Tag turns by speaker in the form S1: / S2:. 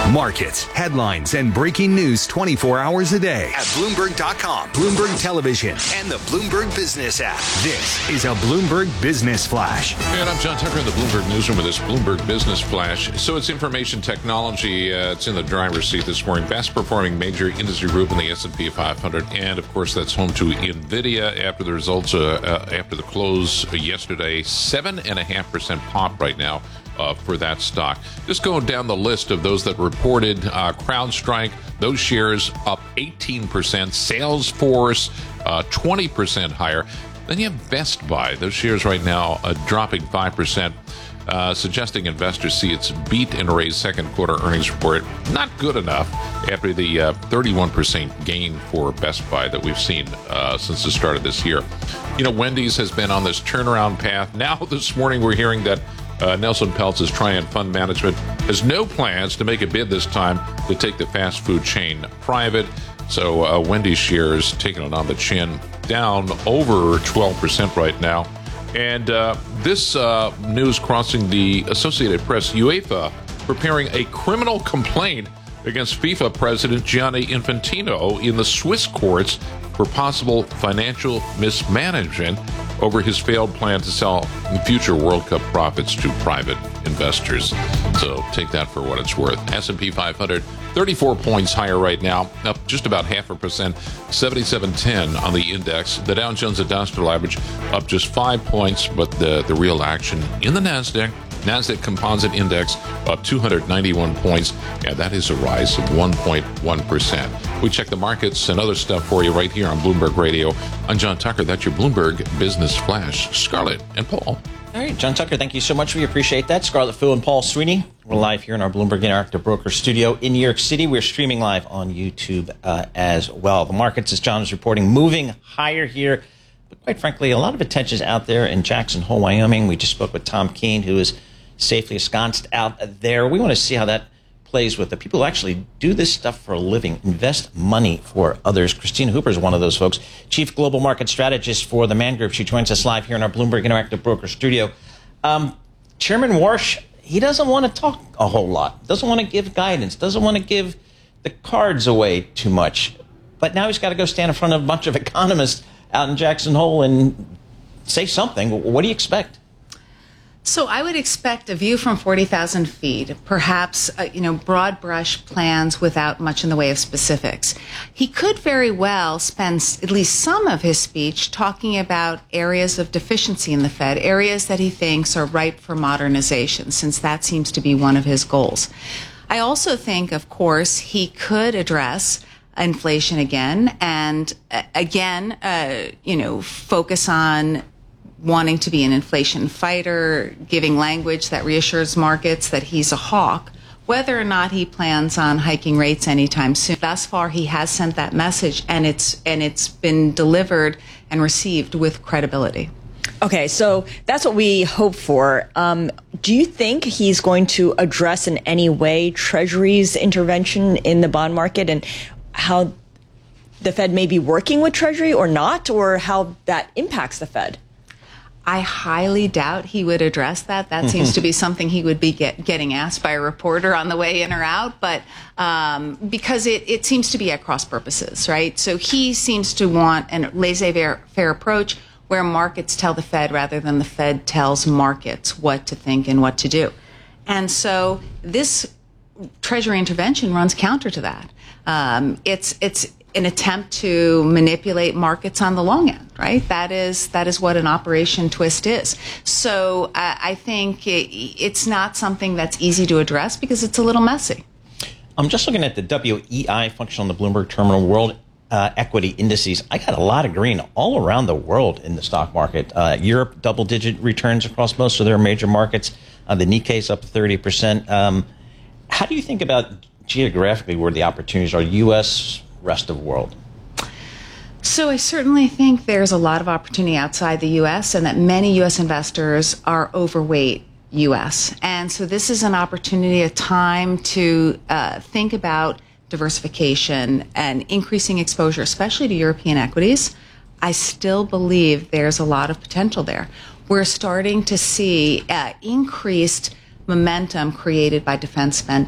S1: Markets, headlines, and breaking news 24 hours a day at Bloomberg.com, Bloomberg Television, and the Bloomberg Business app. This is a Bloomberg Business Flash.
S2: And I'm John Tucker in the Bloomberg Newsroom with this Bloomberg Business Flash. So it's information technology. It's in the driver's seat this morning. Best performing major industry group in the S&P 500. And, of course, that's home to NVIDIA after the results, after the close yesterday. 7.5% pop right now. For that stock. Just going down the list of those that reported, CrowdStrike, those shares up 18%, Salesforce 20% higher. Then you have Best Buy. Those shares right now dropping 5%, suggesting investors see its beat and raise second quarter earnings report not good enough after the 31% gain for Best Buy that we've seen since the start of this year. You know, Wendy's has been on this turnaround path. Now this morning we're hearing that Nelson Peltz's Trian Fund Management has no plans to make a bid this time to take the fast food chain private. So Wendy's shares taking it on the chin, down over 12% right now. And this news crossing the Associated Press, UEFA preparing a criminal complaint against FIFA President Gianni Infantino in the Swiss courts for possible financial mismanagement over his failed plan to sell future World Cup profits to private investors. So take that for what it's worth. S&P 500, 34 points higher right now, up just about 0.5%, 7710 on the index. The Dow Jones Industrial Average up just 5 points, but the real action in the NASDAQ Composite Index up 291 points, and that is a rise of 1.1%. We check the markets and other stuff for you right here on Bloomberg Radio. I'm John Tucker. That's your Bloomberg Business Flash. Scarlett and Paul.
S3: All right, John Tucker, thank you so much. We appreciate that. Scarlett Fu and Paul Sweeney. We're live here in our Bloomberg Interactive Broker studio in New York City. We're streaming live on YouTube as well. The markets, as John is reporting, moving higher here. But quite frankly, a lot of attention is out there in Jackson Hole, Wyoming. We just spoke with Tom Keene, who is safely ensconced out there. We want to see how that plays with the people who actually do this stuff for a living, invest money for others. Christina Hooper is one of those folks, Chief Global Market Strategist for the Man Group. She joins us live here in our Bloomberg Interactive Broker studio. Chairman Warsh, he doesn't want to talk a whole lot, doesn't want to give guidance, doesn't want to give the cards away too much. But now he's got to go stand in front of a bunch of economists out in Jackson Hole and say something. What do you expect?
S4: So I would expect a view from 40,000 feet, perhaps, broad brush plans without much in the way of specifics. He could very well spend at least some of his speech talking about areas of deficiency in the Fed, areas that he thinks are ripe for modernization, since that seems to be one of his goals. I also think, of course, he could address inflation again and focus on wanting to be an inflation fighter, giving language that reassures markets that he's a hawk, whether or not he plans on hiking rates anytime soon. Thus far, he has sent that message, and it's been delivered and received with credibility.
S5: Okay, so that's what we hope for. Do you think he's going to address in any way Treasury's intervention in the bond market and how the Fed may be working with Treasury or not, or how that impacts the Fed?
S4: I highly doubt he would address that. That seems to be something he would be getting asked by a reporter on the way in or out, but because it seems to be at cross purposes, right? So he seems to want a laissez-faire approach where markets tell the Fed rather than the Fed tells markets what to think and what to do. And so this Treasury intervention runs counter to that. It's an attempt to manipulate markets on the long end, right? That is what an operation twist is. So I think it's not something that's easy to address because it's a little messy.
S3: I'm just looking at the WEI function on the Bloomberg Terminal World Equity Indices. I got a lot of green all around the world in the stock market. Europe, double-digit returns across most of their major markets. The Nikkei's up 30%. How do you think about geographically where the opportunities are, U.S., rest of world?
S4: So I certainly think there's a lot of opportunity outside the U.S. and that many U.S. investors are overweight U.S. And so this is an opportunity, a time to think about diversification and increasing exposure, especially to European equities. I still believe there's a lot of potential there. We're starting to see increased momentum created by defense spending.